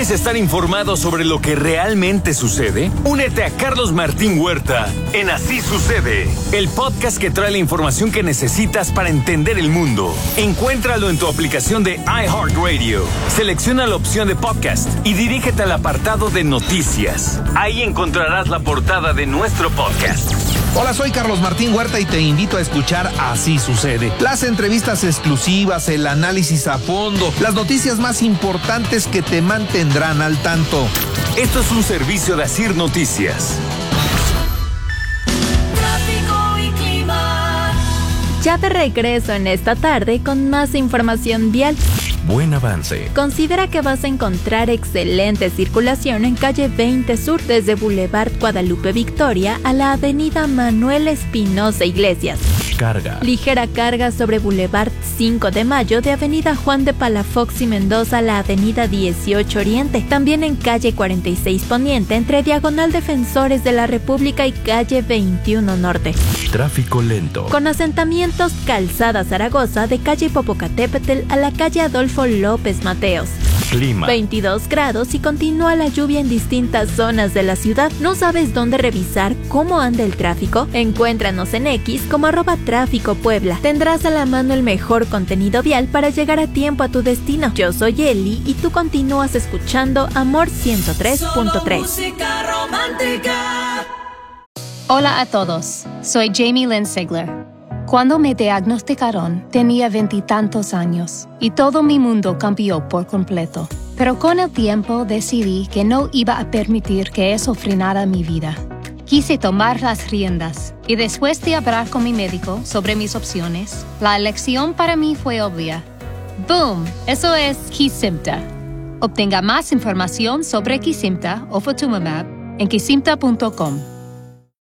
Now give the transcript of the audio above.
¿Quieres estar informado sobre lo que realmente sucede? Únete a Carlos Martín Huerta en Así Sucede, el podcast que trae la información que necesitas para entender el mundo. Encuéntralo en tu aplicación de iHeartRadio. Selecciona la opción de podcast y dirígete al apartado de noticias. Ahí encontrarás la portada de nuestro podcast. Hola, soy Carlos Martín Huerta y te invito a escuchar Así Sucede. Las entrevistas exclusivas, el análisis a fondo, las noticias más importantes que te mantendrán al tanto. Esto es un servicio de Asir Noticias. Tráfico y clima. Ya de regreso en esta tarde con más información vial. Buen avance. Considera que vas a encontrar excelente circulación en calle 20 Sur, desde Boulevard Guadalupe Victoria a la avenida Manuel Espinosa Iglesias. Carga. Ligera carga sobre Boulevard 5 de Mayo de avenida Juan de Palafox y Mendoza a la avenida 18 Oriente. También en calle 46 Poniente entre Diagonal Defensores de la República y calle 21 Norte. Tráfico lento. Con asentamientos Calzada Zaragoza de calle Popocatépetl a la calle Adolfo López Mateos. Clima. 22 grados y continúa la lluvia en distintas zonas de la ciudad. ¿No sabes dónde revisar cómo anda el tráfico? Encuéntranos en X como @Tráfico Puebla. Tendrás a la mano el mejor contenido vial para llegar a tiempo a tu destino. Yo soy Eli y tú continúas escuchando Amor 103.3. Música romántica. Hola a todos, soy Jamie Lynn Sigler. Cuando me diagnosticaron, tenía 20 y tantos años y todo mi mundo cambió por completo. Pero con el tiempo decidí que no iba a permitir que eso frenara mi vida. Quise tomar las riendas y después de hablar con mi médico sobre mis opciones, la elección para mí fue obvia. ¡Boom! Eso es Kesimpta. Obtenga más información sobre Kesimpta o Ofatumumab en kesimpta.com.